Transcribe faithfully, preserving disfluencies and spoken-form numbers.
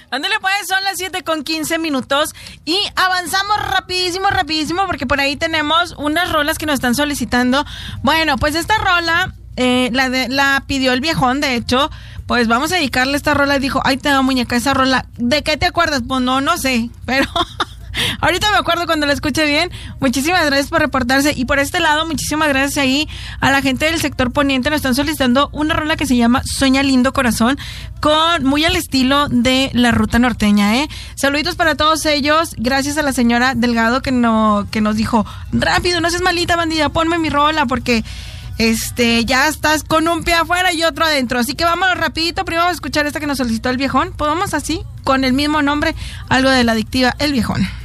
Ándale pues, son las siete con quince minutos y avanzamos rapidísimo, rapidísimo porque por ahí tenemos unas rolas que nos están solicitando. Bueno, pues esta rola eh, la, de, la pidió el viejón, de hecho, pues vamos a dedicarle esta rola y dijo, ay, te da muñeca esa rola. ¿De qué te acuerdas? Pues no, no sé, pero... ahorita me acuerdo cuando la escuché bien. Muchísimas gracias por reportarse. Y por este lado, muchísimas gracias ahí a la gente del sector poniente. Nos están solicitando una rola que se llama Sueña Lindo Corazón, con muy al estilo de la ruta norteña, ¿eh? Saluditos para todos ellos. Gracias a la señora Delgado que, no, que nos dijo, rápido, no seas malita, bandida, ponme mi rola porque... Este, ya estás con un pie afuera y otro adentro. Así que vámonos rapidito. Primero vamos a escuchar esta que nos solicitó el viejón. Pues vamos así, con el mismo nombre, algo de la adictiva El Viejón.